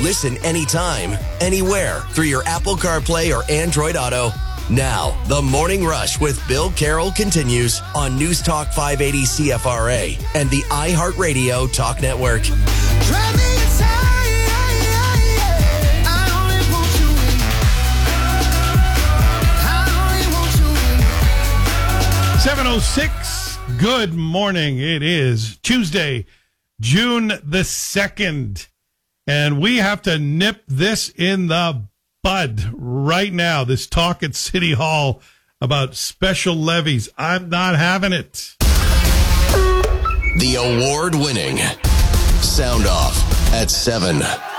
Listen anytime, anywhere through your Apple CarPlay or Android Auto. Now, the Morning Rush with Bill Carroll continues on News Talk 580 CFRA and the iHeartRadio Talk Network. 7:06. Good morning. It is Tuesday, June the 2nd, and we have to nip this in the bud right now. This talk at City Hall about special levies. I'm not having it. The award-winning Sound Off at 7.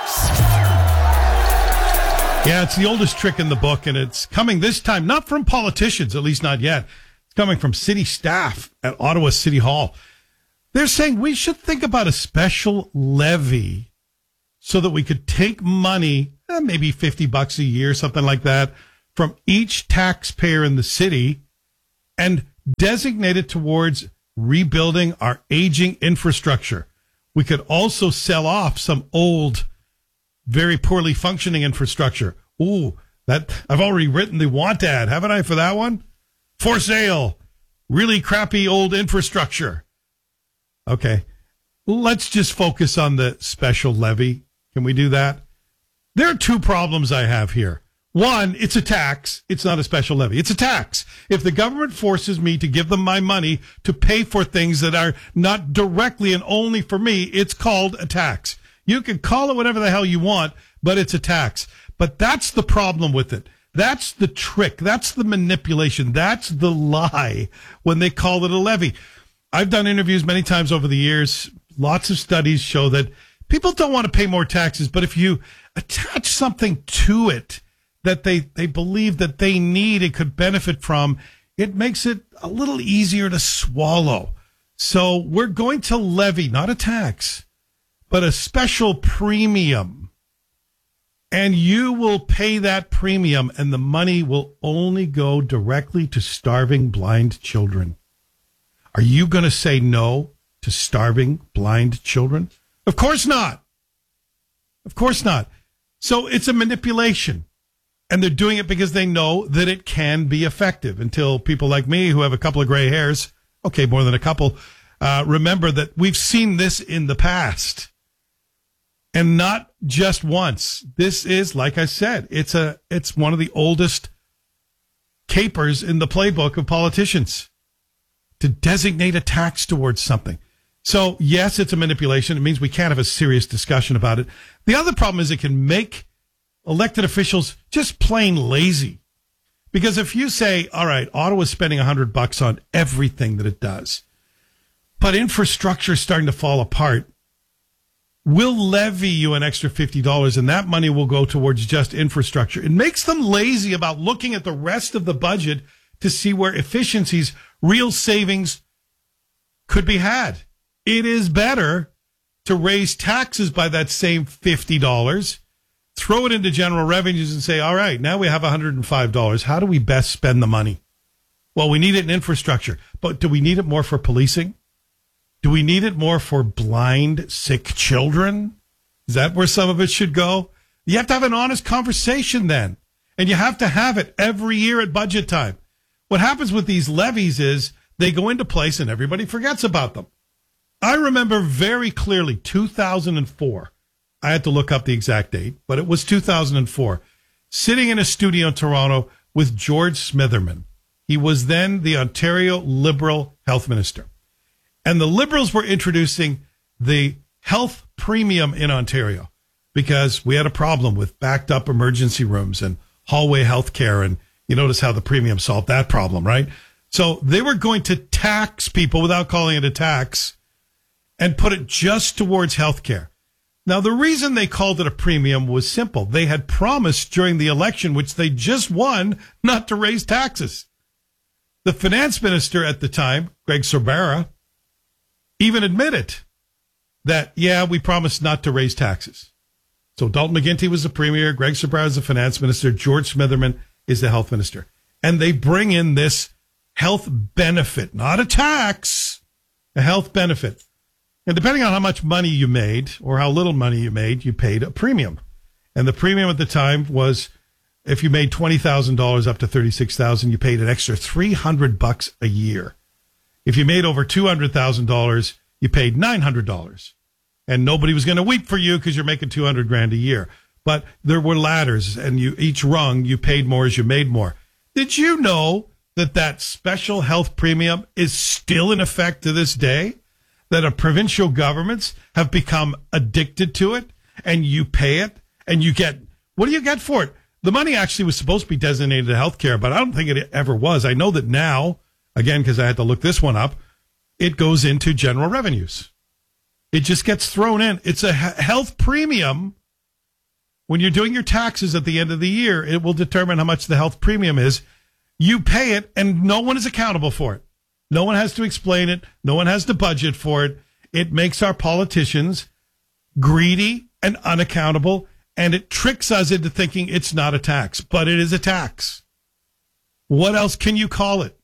Yeah, it's the oldest trick in the book, and it's coming this time, not from politicians, at least not yet. It's coming from city staff at Ottawa City Hall. They're saying we should think about a special levy so that we could take money, maybe $50 a year, something like that, from each taxpayer in the city and designate it towards rebuilding our aging infrastructure. We could also sell off some old, very poorly functioning infrastructure. Ooh, that I've already written the want ad, haven't I, for that one? For sale. Really crappy old infrastructure. Okay. Let's just focus on the special levy. Can we do that? There are two problems I have here. One, it's a tax. It's not a special levy. It's a tax. If the government forces me to give them my money to pay for things that are not directly and only for me, it's called a tax. You can call it whatever the hell you want, but it's a tax. But that's the problem with it. That's the trick. That's the manipulation. That's the lie when they call it a levy. I've done interviews many times over the years. Lots of studies show that people don't want to pay more taxes, but if you attach something to it that they believe that they need and could benefit from, it makes it a little easier to swallow. So we're going to levy, not a tax, but a special premium. And you will pay that premium, and the money will only go directly to starving blind children. Are you going to say no to starving blind children? Of course not. Of course not. So it's a manipulation. And they're doing it because they know that it can be effective until people like me who have a couple of gray hairs, okay, more than a couple, remember that we've seen this in the past. And not just once. This is, like I said, it's one of the oldest capers in the playbook of politicians to designate a tax towards something. So, yes, it's a manipulation. It means we can't have a serious discussion about it. The other problem is it can make elected officials just plain lazy. Because if you say, all right, Ottawa's spending $100 on everything that it does, but infrastructure is starting to fall apart, we'll levy you an extra $50 and that money will go towards just infrastructure. It makes them lazy about looking at the rest of the budget to see where efficiencies, real savings could be had. It is better to raise taxes by that same $50, throw it into general revenues and say, all right, now we have $105. How do we best spend the money? Well, we need it in infrastructure, but do we need it more for policing? Do we need it more for blind, sick children? Is that where some of it should go? You have to have an honest conversation then. And you have to have it every year at budget time. What happens with these levies is they go into place and everybody forgets about them. I remember very clearly 2004. I had to look up the exact date, but it was 2004. Sitting in a studio in Toronto with George Smitherman. He was then the Ontario Liberal Health Minister. And the Liberals were introducing the health premium in Ontario because we had a problem with backed up emergency rooms and hallway health care. And you notice how the premium solved that problem, right? So they were going to tax people without calling it a tax and put it just towards health care. Now, the reason they called it a premium was simple. They had promised during the election, which they just won, not to raise taxes. The finance minister at the time, Greg Sorbara, even admitted that, yeah, we promised not to raise taxes. So Dalton McGuinty was the premier, Greg Sorbara is the finance minister, George Smitherman is the health minister. And they bring in this health benefit, not a tax, a health benefit. And depending on how much money you made or how little money you made, you paid a premium. And the premium at the time was, if you made $20,000 up to $36,000, you paid an extra $300 a year. If you made over $200,000, you paid $900. And nobody was going to weep for you because you're making $200,000 a year. But there were ladders, and each rung, you paid more as you made more. Did you know that special health premium is still in effect to this day? That provincial governments have become addicted to it, and you pay it, and you get, what do you get for it? The money actually was supposed to be designated to health care, but I don't think it ever was. I know that now, again, because I had to look this one up, it goes into general revenues. It just gets thrown in. It's a health premium. When you're doing your taxes at the end of the year, it will determine how much the health premium is. You pay it, and no one is accountable for it. No one has to explain it. No one has to budget for it. It makes our politicians greedy and unaccountable, and it tricks us into thinking it's not a tax, but it is a tax. What else can you call it?